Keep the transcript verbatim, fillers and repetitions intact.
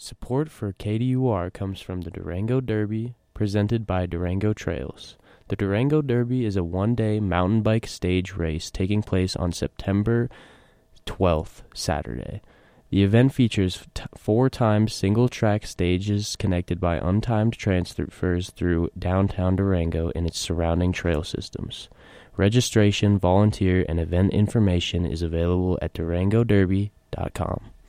Support for K D U R comes from the Durango Derby, presented by Durango Trails. The Durango Derby is a one-day mountain bike stage race taking place on September twelfth, Saturday. The event features t- four times single-track stages connected by untimed transfers through downtown Durango and its surrounding trail systems. Registration, volunteer, and event information is available at durango derby dot com.